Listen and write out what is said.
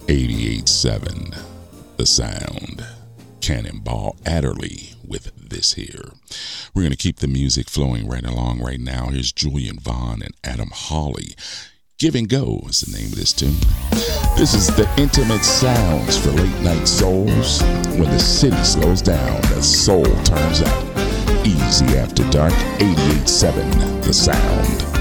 88.7 The Sound. Cannonball Adderley with this here. We're going to keep the music flowing right along right now. Here's Julian Vaughn and Adam Hawley. Give and Go is the name of this tune. This is the intimate sounds for late night souls. When the city slows down, the soul turns up. Easy After Dark, 88.7 The Sound.